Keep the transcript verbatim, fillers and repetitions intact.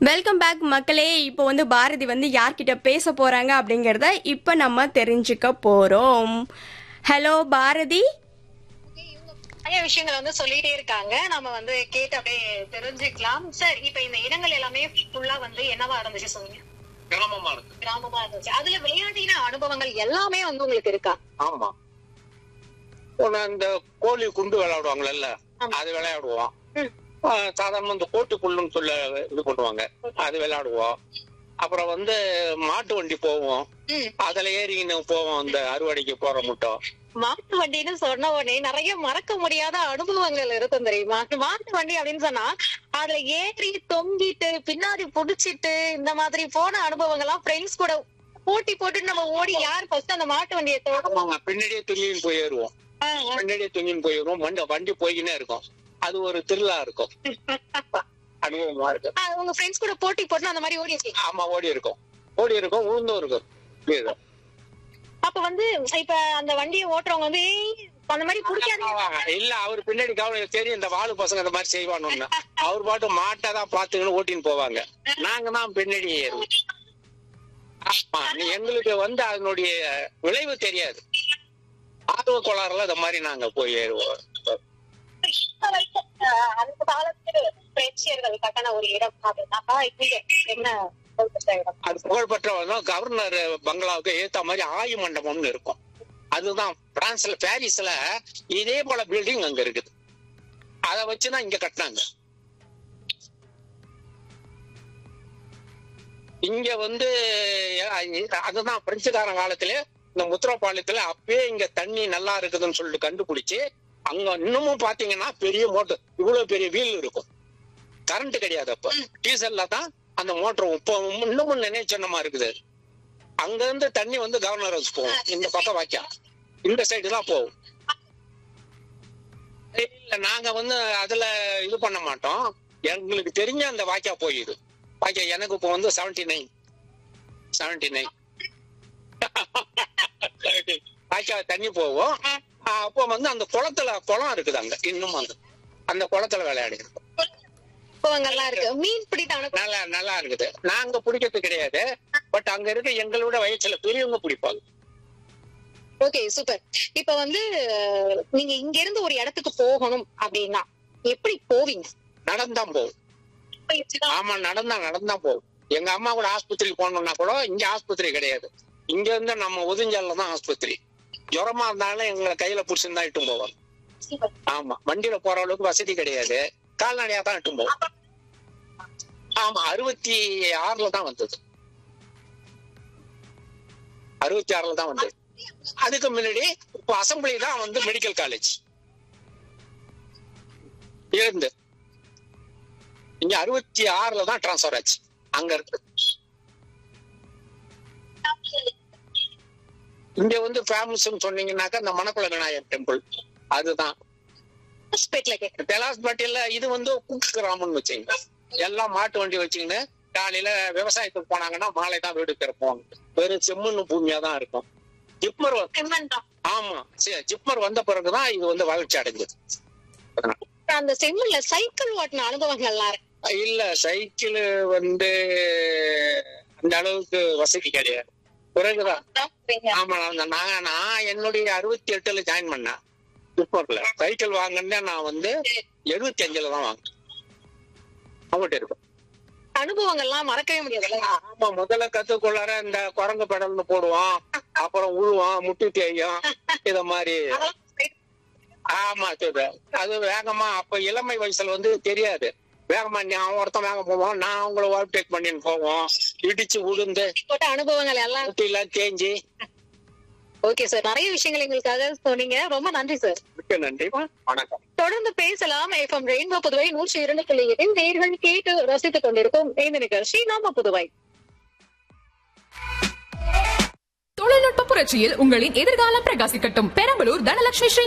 Welcome back மக்களே. இப்போ வந்து பாரதி வந்து யார்கிட்ட பேச போறாங்க அப்படிங்கறத இப்ப நம்ம தெரிஞ்சுக்க போறோம். ஹலோ பாரதி. நிறைய விஷயங்கள் வந்து சொல்லிட்டே இருக்காங்க, நம்ம வந்து கேட்டு அப்படியே தெரிஞ்சுக்கலாம். சார், இப்ப இந்த இடங்கள் எல்லாமே ஃபுல்லா வந்து என்னவா இருந்துச்சு சொல்லுங்க. கிராமமா இருக்கு. கிராமமா இருந்துச்சு. அதுல விளையாட்டின அனுபவங்கள் எல்லாமே வந்து உங்களுக்கு இருக்கா? ஆமா, இந்த கோழி குண்டு விளையாடுவாங்கல்ல, அது விளையாடுவோம். சாதாரண இந்த கோட்டு புல்லுன்னு சொல்ல இது பண்ணுவாங்க, அது விளையாடுவோம். அப்புறம் வந்து மாட்டு வண்டி போவோம், அதுல ஏறின்னு போவோம். இந்த அறுவடைக்கு போற முட்டம் மாட்டு வண்டின்னு சொன்ன உடனே நிறைய மறக்க முடியாத அனுபவங்கள் இருக்கும் தெரியுமா? மாட்டு வண்டி அப்படின்னு சொன்னா அதுல ஏறி தொங்கிட்டு பின்னாடி புடிச்சிட்டு இந்த மாதிரி போன அனுபவங்கள்லாம் ஃப்ரெண்ட்ஸ் கூட போட்டி போட்டு நம்ம ஓடி யார் ஃபர்ஸ்ட் அந்த மாட்டு வண்டியை தோடுவாங்க. பின்னாடியே துணின்னு போய் ஏறுவோம், பின்னாடியே துணின்னு போயிடுவோம். வண்டி வண்டி போய்கினே இருக்கும். அது ஒரு திருவிழா இருக்கும், அனுபவமா இருக்கு. உங்க ஃப்ரெண்ட்ஸ் கூட போட்டி போட்டு அந்த மாதிரி ஓடி இருக்கீங்க? ஆமா, ஓடி இருக்கும், ஓடி இருக்கும், உளுந்தும் இருக்கும். அப்ப வந்து இப்ப அந்த வண்டியை ஓட்டுறவங்க வந்து அந்த மாதிரி பிடிக்காது இல்ல, அவரு பின்னாடி கவனம் தெரியும், இந்த வாழு பசங்க இந்த மாதிரி செய்வானு. அவர் பாட்டு மாட்டதான் பாத்துக்கணும் ஓட்டின்னு போவாங்க, நாங்க தான் பின்னாடி ஏறுவோம். ஆமா, எங்களுக்கு வந்து அதனுடைய விளைவு தெரியாது. ஆர்வ கோளாறுல இந்த மாதிரி நாங்க போய் ஏறுவோம். அந்த காலத்துல பிரேட்சியர்கள் கட்டண ஒரு இடம் அப்படின்னாக்கா என்ன அது புகழ்பெற்ற கவர்னர் பங்களாவுக்கு ஏத்த மாதிரி ஆயு மண்டபம்னு இருக்கும். அதுதான் பிரான்ஸ்ல பாரிஸ்ல இதே போல பில்டிங் அங்க இருக்குது. அத வச்சுதான் இங்க கட்டினாங்க. இங்க வந்து அதுதான் பிரெஞ்சுக்காரன் காலத்திலே இந்த முத்திரப்பாளையத்துல அப்பயே இங்க தண்ணி நல்லா இருக்குதுன்னு சொல்லிட்டு கண்டுபிடிச்சு அங்க இன்னமும் பாத்தீங்கன்னா பெரிய மோட்டர், இவ்வளவு பெரிய வீல் இருக்கும். கரண்ட் கிடையாது, அப்ப டீசல்ல தான் அந்த மோட்டர். இப்போ இன்னமும் நினைவு சின்னமா இருக்குது. அங்க இருந்து தண்ணி வந்து கவர்னர் ஹவுஸ் போகும், இந்த பக்கம் வாக்கியா இந்த சைடு தான் போகும். இல்ல, நாங்க வந்து அதுல இது பண்ண மாட்டோம். எங்களுக்கு தெரிஞ்ச அந்த வாக்கியா போயிடுது. வாக்கியா எனக்கு இப்போ வந்து செவன்டி நைன் செவன்டி நைன் வாக்கியா தண்ணி போகும். அப்போ வந்து அந்த குளத்துல குளம் இருக்குது அங்க, இன்னும் அந்த அந்த குளத்துல விளையாடி இருக்கும். மீன் பிடித்தான நல்லா நல்லா இருக்குது. நாங்க பிடிக்கிறது கிடையாது, பட் அங்க இருக்க எங்களோட வயசுல பெரியவங்க பிடிப்பாங்க. Okay, super. இப்ப வந்து நீங்க இங்க இருந்து ஒரு இடத்துக்கு போகணும் அப்படின்னா எப்படி போவீங்க? நடந்தான் போகும். ஆமா, நடந்தா நடந்தா போகும். எங்க அம்மா கூட ஆஸ்பத்திரிக்கு போனோம்னா கூட இங்க ஆஸ்பத்திரி கிடையாது. இங்க இருந்து நம்ம ஒதுஞ்சால தான் ஆஸ்பத்திரி. ஜுரமா இருந்தாலும் எங்களை கையில புடிச்சுன்னு தான் இட்டும் போவோம். ஆமா, வண்டியில போற அளவுக்கு வசதி கிடையாது, கால்நடையா தான் இட்டும் போவோம். ஆமா, அறுபத்தி ஆறுல தான் வந்தது, அறுபத்தி ஆறுல தான் வந்தது. அதுக்கு முன்னாடி இப்ப அசம்பிளி தான் வந்து மெடிக்கல் காலேஜ் இருந்து இங்க அறுபத்தி ஆறுல தான் டிரான்ஸ்பர் ஆச்சு அங்க இருக்கு. இங்க வந்து ஃபேமஸ் சொன்னீங்கன்னாக்கா இந்த மணக்குள விநாயகர் டெம்பிள், அதுதான் தெலாஸ்பேட்டையில. இது வந்து குக் கிராமம்னு வச்சுங்க, எல்லாம் மாட்டு வண்டி வச்சுக்கின்னு காலையில விவசாயத்துக்கு போனாங்கன்னா மாலை தான் வீடு திறப்போம். வெறும் செம்மண்ணு பூமியா தான் இருக்கும். ஜிப்மர் ஆமா, ஜிப்மர் வந்த பிறகுதான் இது வந்து வளர்ச்சி அடைஞ்சது. அந்த செம்மண்ல சைக்கிள் ஓட்டின அனுபவங்கள்லாம் இல்ல, சைக்கிள் வந்து அந்த அளவுக்கு வசதி கிடையாது. பிறகுதான் ஆமா, நாங்க நான் என்னுடைய அறுபத்தி எட்டுல ஜாயின் பண்ணேன் ஜிப்மர்ல. சைக்கிள் வாங்கினே நான் வந்து எழுபத்தி அஞ்சுல தான் வாங்கினேன். அவங்ககிட்ட இருக்கும் அனுபவங்கள்லாம் மறக்கவே முடியாது. ஆமா, முதல்ல கத்துக்கொள்ளார இந்த குரங்கு பெடல்னு போடுவோம், அப்புறம் உழுவோம், முட்டி தேயும், இத மாதிரி. ஆமா, அது வேகமா அப்ப இளமை வயசுல வந்து தெரியாது. வேகமா அவன் ஒருத்தன் வேகம் போவோம், நான் அவங்கள ஓவர்டேக் பண்ணின்னு போவோம், இடிச்சு உளுந்து அனுபவங்கள் எல்லாம் எல்லாம் தேஞ்சி. ஓகே சார், நிறைய விஷயங்கள் எங்களுக்காக சொன்னீங்க, ரொம்ப நன்றி சார். மிக்க நன்றி, வணக்கம். தொடர்ந்து பேசலாம். எஃப்எம் ரெயின்போ புதுவை நூற்றி இரண்டு புள்ளி எட்டில் நேயர்கள் கேட்டு ரசித்துக் கொண்டிருக்கும் இந்த நிகழ்ச்சி நாம புதுவை. தொழில்நுட்ப புரட்சியில் உங்களின் எதிர்காலம் பிரகாசிக்கட்டும். பெரம்பலூர் தனலட்சுமி